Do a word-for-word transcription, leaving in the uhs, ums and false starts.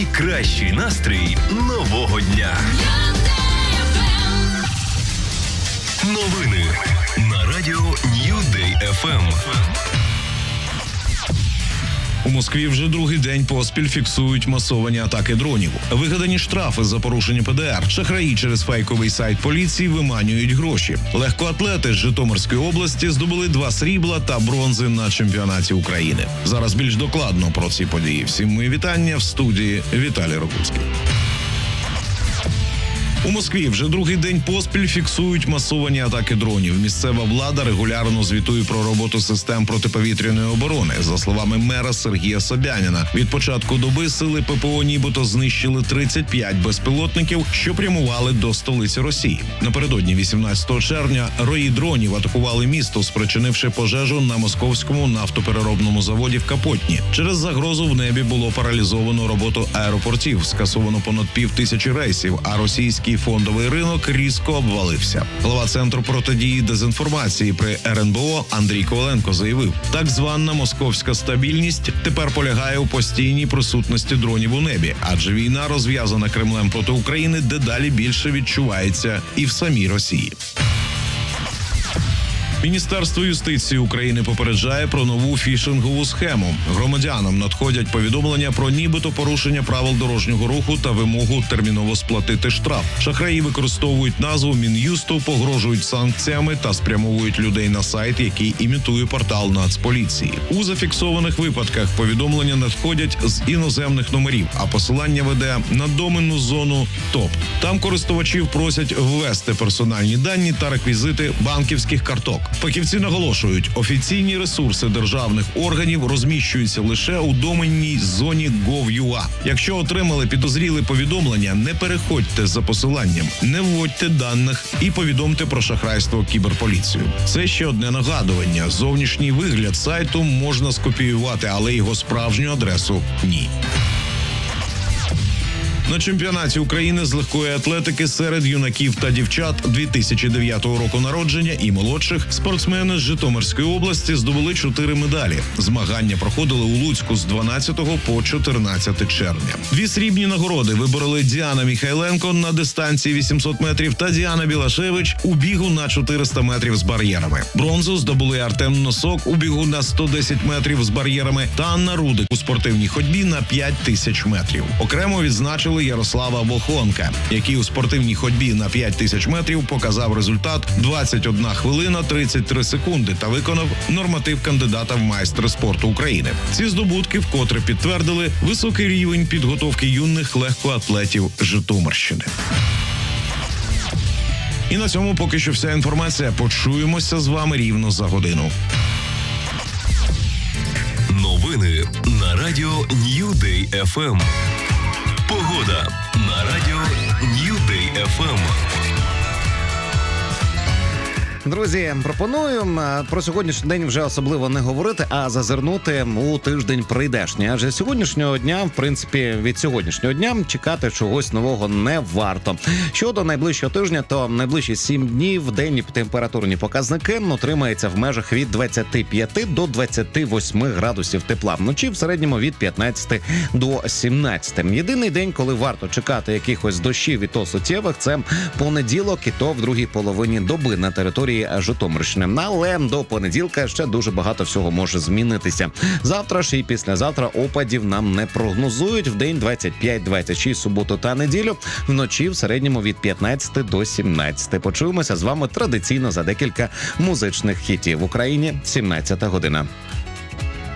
найкращий настрій нового дня. Новини на радіо New Day еф ем. У Москві вже другий день поспіль фіксують масовані атаки дронів. Вигадані штрафи за порушення пе де ер. Шахраї через фейковий сайт поліції виманюють гроші. Легкоатлети з Житомирської області здобули два срібла та бронзи на чемпіонаті України. Зараз більш докладно про ці події. Всім мої вітання в студії Віталій Рогуцький. У Москві вже другий день поспіль фіксують масовані атаки дронів. Місцева влада регулярно звітує про роботу систем протиповітряної оборони. За словами мера Сергія Собяніна, від початку доби сили пе пе о нібито знищили тридцять п'ять безпілотників, що прямували до столиці Росії. Напередодні вісімнадцятого червня рої дронів атакували місто, спричинивши пожежу на московському нафтопереробному заводі в Капотні. Через загрозу в небі було паралізовано роботу аеропортів, скасовано понад пів тисячі рейсів, а російські фондовий ринок різко обвалився. Голова Центру протидії дезінформації при ер ен бе о Андрій Коваленко заявив, так звана московська стабільність тепер полягає у постійній присутності дронів у небі, адже війна, розв'язана Кремлем проти України, дедалі більше відчувається і в самій Росії. Міністерство юстиції України попереджає про нову фішингову схему. Громадянам надходять повідомлення про нібито порушення правил дорожнього руху та вимогу терміново сплатити штраф. Шахраї використовують назву Мін'юсту, погрожують санкціями та спрямовують людей на сайт, який імітує портал Нацполіції. У зафіксованих випадках повідомлення надходять з іноземних номерів, а посилання веде на доменну зону ТОП. Там користувачів просять ввести персональні дані та реквізити банківських карток. Фахівці наголошують, офіційні ресурси державних органів розміщуються лише у доменній зоні гов.ua. Якщо отримали підозріле повідомлення, не переходьте за посиланням, не вводьте даних і повідомте про шахрайство кіберполіцію. Це ще одне нагадування. Зовнішній вигляд сайту можна скопіювати, але його справжню адресу – ні. На чемпіонаті України з легкої атлетики серед юнаків та дівчат дві тисячі дев'ятого року народження і молодших спортсмени з Житомирської області здобули чотири медалі. Змагання проходили у Луцьку з дванадцятого по чотирнадцяте червня. Дві срібні нагороди вибороли Діана Міхайленко на дистанції вісімсот метрів та Діана Білашевич у бігу на чотириста метрів з бар'єрами. Бронзу здобули Артем Носок у бігу на сто десять метрів з бар'єрами та Анна Рудик у спортивній ходьбі на п'ять тисяч метрів. Окремо відзначили Ярослава Волхонка, який у спортивній ходьбі на п'ять тисяч метрів показав результат двадцять одна хвилина тридцять три секунди та виконав норматив кандидата в майстри спорту України. Ці здобутки вкотре підтвердили високий рівень підготовки юних легкоатлетів Житомирщини. І на цьому поки що вся інформація. Почуємося з вами рівно за годину. Новини на радіо New Day еф ем. Погода на радіо New Day еф ем. Друзі, пропоную про сьогоднішній день вже особливо не говорити, а зазирнути у тиждень прийдешній. Адже сьогоднішнього дня, в принципі, від сьогоднішнього дня чекати чогось нового не варто. Щодо найближчого тижня, то найближчі сім днів денні температурні показники отримаються в межах від двадцяти п'яти до двадцяти восьми градусів тепла. Вночі в середньому від п'ятнадцяти до сімнадцяти. Єдиний день, коли варто чекати якихось дощів і то суттєвих, це понеділок, і то в другій половині доби на території Житомирщини. Але до понеділка ще дуже багато всього може змінитися. Завтра ж і післязавтра опадів нам не прогнозують. В день двадцять п'ять двадцять шість, суботу та неділю. Вночі в середньому від п'ятнадцяти до сімнадцяти. Почуємося з вами традиційно за декілька музичних хітів. В Україні сімнадцята година.